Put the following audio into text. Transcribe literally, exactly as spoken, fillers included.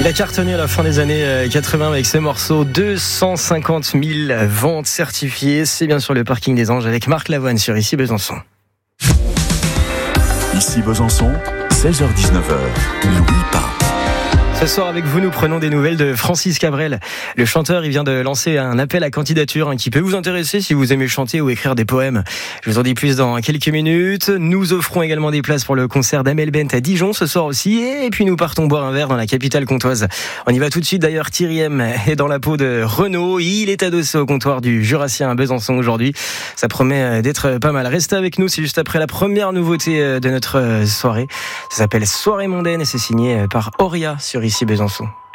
Il a cartonné à la fin des années quatre-vingts avec ses morceaux. deux cent cinquante mille ventes certifiées. C'est bien sûr le parking des Anges avec Marc Lavoine sur Ici Besançon. Ici Besançon, seize heures dix-neuf heures. Louis Pain. Ce soir avec vous, nous prenons des nouvelles de Francis Cabrel. Le chanteur, il vient de lancer un appel à candidature hein, qui peut vous intéresser si vous aimez chanter ou écrire des poèmes. Je vous en dis plus dans quelques minutes. Nous offrons également des places pour le concert d'Amel Bent à Dijon ce soir aussi. Et puis nous partons boire un verre dans la capitale comtoise. On y va tout de suite d'ailleurs. Thierry M est dans la peau de Renaud. Il est adossé au comptoir du Jurassien à Besançon aujourd'hui. Ça promet d'être pas mal. Restez avec nous, c'est juste après la première nouveauté de notre soirée. Ça s'appelle Soirée mondaine et c'est signé par Auria sur Ici Besançon.